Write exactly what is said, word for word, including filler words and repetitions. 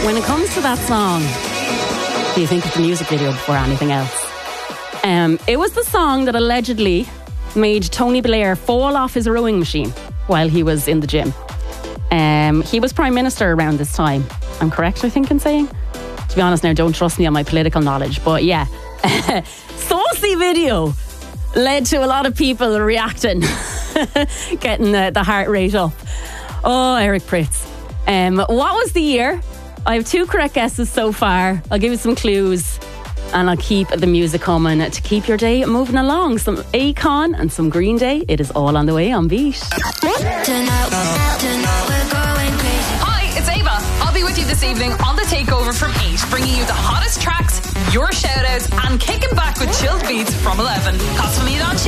When it comes to that song, do you think of the music video before anything else? Um, it was the song that allegedly made Tony Blair fall off his rowing machine while he was in the gym. Um, he was Prime Minister around this time. I'm correct, I think, in saying? To be honest now, don't trust me on my political knowledge, but yeah. Saucy video led to a lot of people reacting, getting the, the heart rate up. Oh, Eric Pritz. Um, what was the year? I have two correct guesses so far. I'll give you some clues and I'll keep the music coming to keep your day moving along. Some Akon and some Green Day. It is all on the way on Beat. Hi, it's Ava. I'll be with you this evening on The Takeover from eight, bringing you the hottest tracks, your shout-outs and kicking back with chilled beats from eleven. Cosmomead on